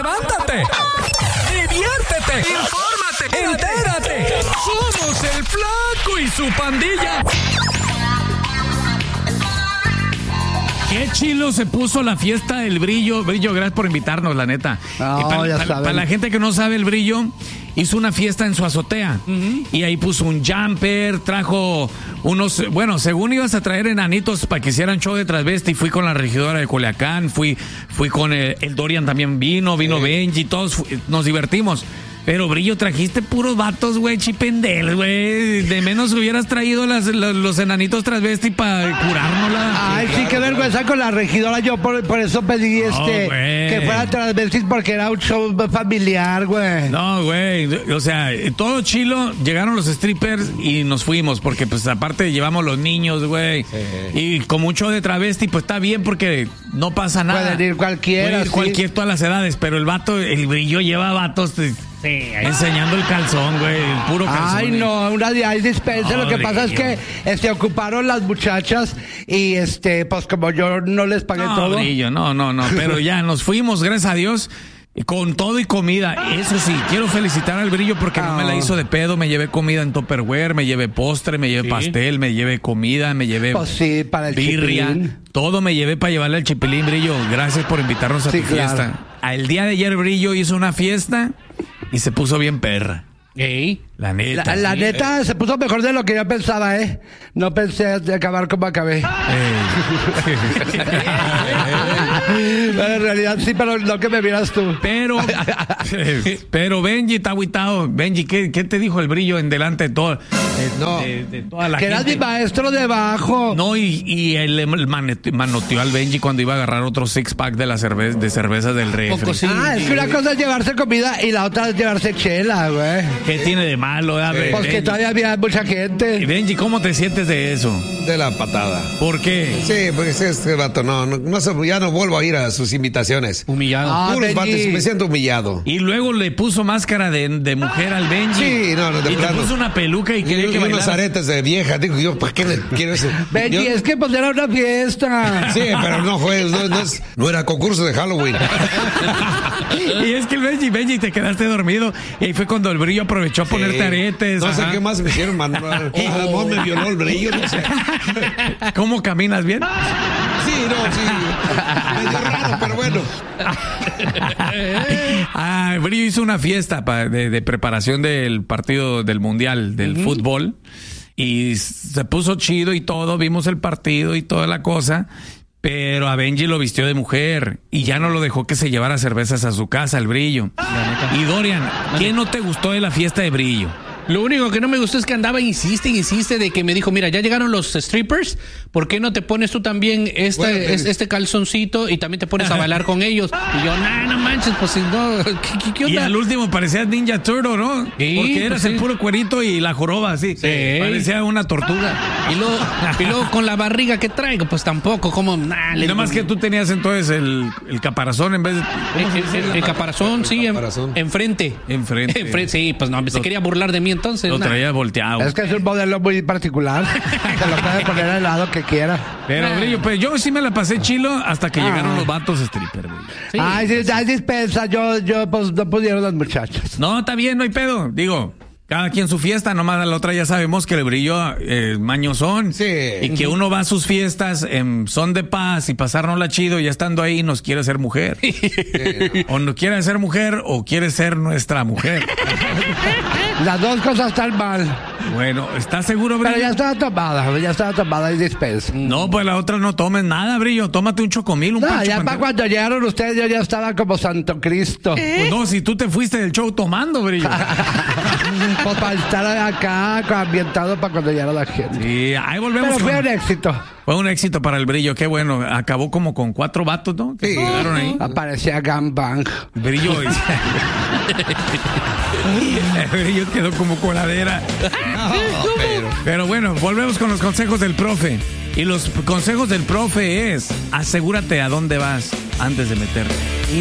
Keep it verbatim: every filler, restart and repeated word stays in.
levántate, diviértete, infórmate, entérate. Somos el Flaco y su pandilla. Qué chilo se puso la fiesta del Brillo. Brillo, gracias por invitarnos, la neta. No, y para, ya para, saben. para la gente que no sabe, el Brillo hizo una fiesta en su azotea. Uh-huh. Y ahí puso un jumper, trajo unos... Bueno, según ibas a traer enanitos para que hicieran show de transvesti, fui con la regidora de Culiacán, fui, fui con el, el Dorian también vino, vino sí. Benji, todos fu- nos divertimos. Pero, Brillo, trajiste puros vatos, güey, chipendel, güey. De menos hubieras traído las, los, los enanitos transvesti para curárnosla. Ay, sí, claro, qué vergüenza claro. Con la regidora. Yo por, por eso pedí este oh, que fuera transvesti porque era un show familiar, güey. No, güey. O sea, todo chilo. Llegaron los strippers y nos fuimos porque, pues, aparte llevamos los niños, güey. Sí. Y con mucho de travesti, pues, está bien porque no pasa nada. Pueden ir cualquiera. Puede ir sí. cualquier, todas las edades. Pero el vato, el Brillo lleva vatos... Sí, enseñando el calzón, güey, el puro calzón. Ay, no, una de ahí dispense. No, lo que Brillo. Pasa es que este, ocuparon las muchachas y este, pues como yo no les pagué no, todo. Brillo, no, no, no, pero ya nos fuimos, gracias a Dios, con todo y comida. Eso sí, quiero felicitar al Brillo porque oh. no me la hizo de pedo. Me llevé comida en Tupperware, me llevé postre, me llevé ¿sí? pastel, me llevé comida, me llevé pues sí, para el birria. Chipilín. Todo me llevé para llevarle al Chipilín, Brillo. Gracias por invitarnos a sí, tu claro. fiesta. El día de ayer, Brillo hizo una fiesta y se puso bien perra. ¿Ey? La neta. La, la sí, neta eh. se puso mejor de lo que yo pensaba, ¿eh? No pensé de acabar como acabé. Pero en realidad sí, pero no que me vieras tú. Pero, pero Benji está agüitado. Benji, ¿qué, ¿qué te dijo el Brillo en delante de, todo, de, no. de, de toda la que gente? Que eras mi maestro de bajo. No, y, y él, él manoteó al Benji cuando iba a agarrar otro six pack de la cerveza, de cerveza del refri. Sí. Ah, es que una cosa es llevarse comida y la otra es llevarse chela, güey. ¿Qué tiene de malo? Sí. Pues que todavía había mucha gente. Y Benji, ¿cómo te sientes de eso? De la patada. ¿Por qué? Sí, porque este rato no, no, no, ya no vuelvo a ir a sus invitaciones. Humillado. Ah, Puros bates, me siento humillado. Y luego le puso máscara de, de mujer al Benji. Sí, no, no, de Y plano. te puso una peluca y quería y, que y bailara. unos aretes de vieja. Digo yo, ¿para qué le quiero eso? Benji, yo... es que pues era una fiesta. Sí, pero no fue, no, no, es, no era concurso de Halloween. Y es que el Benji, Benji, te quedaste dormido. Y ahí fue cuando el Brillo aprovechó a sí. ponerte aretes. No sé qué más me hicieron, Manuel. Oh. A lo mejor me violó el Brillo, no sé. ¿Cómo caminas bien? Sí, no, sí. Medio raro, pero bueno. Ah, el Brillo hizo una fiesta pa, de, de preparación del partido del Mundial del uh-huh. fútbol. Y se puso chido y todo. Vimos el partido y toda la cosa. Pero a Benji lo vistió de mujer y ya no lo dejó que se llevara cervezas a su casa, el Brillo. Y Dorian, ¿qué no te gustó de la fiesta de Brillo? Lo único que no me gustó es que andaba, insiste, insiste de que me dijo, mira, ya llegaron los strippers, ¿por qué no te pones tú también esta, bueno, es, este calzoncito y también te pones a bailar con ellos? Y yo, nah, no manches, pues no, ¿qué, qué onda? Y al último parecías Ninja Turtle, ¿no? Sí, porque eras pues el sí. puro cuerito y la joroba, así. Sí. Parecía una tortuga. Y luego, y luego con la barriga que traigo, pues tampoco, como, nah. Y nada más que tú tenías entonces el, el caparazón en vez de... El, el, el caparazón, sí, caparazón. En, enfrente. Enfrente. Enfrente, sí, pues no, se lo, quería burlar de mí entonces. Lo nah. traía volteado. Es que es un modelo muy particular. Se lo puede poner al lado que quiera. Pero, nah. Brillo, pues yo sí me la pasé chilo hasta que ah. llegaron los vatos stripper, Brillo. Sí, ay, sí, ay, dispensa, yo, yo, pues no pudieron las muchachas. No, está bien, no hay pedo. Digo, cada quien su fiesta, nomás a la otra ya sabemos que el Brillo eh, mañosón. Sí. Y que uno va a sus fiestas en son de paz y pasárnosla chido, y ya estando ahí nos quiere ser mujer. Sí, no. O no quiere ser mujer o quiere ser nuestra mujer. Las dos cosas están mal. Bueno, ¿estás seguro, Brillo? Pero ya estaba tomada, ya estaba tomada y dispensa. No, pues la otra no tomes nada, Brillo. Tómate un chocomil, un No, ya para cuando llegaron ustedes yo ya estaba como Santo Cristo. ¿Eh? Pues no, si tú te fuiste del show tomando, Brillo. Pues para estar acá ambientado para cuando llegara la gente. Sí, ahí volvemos. Pero fue con... un éxito. Fue un éxito para el Brillo, qué bueno. Acabó como con cuatro vatos, ¿no? Que sí. quedaron ahí. Aparecía Gangbang. Brillo. El Brillo quedó como coladera. No, pero... pero bueno, volvemos con los consejos del profe. Y los consejos del profe es: asegúrate a dónde vas antes de meterte.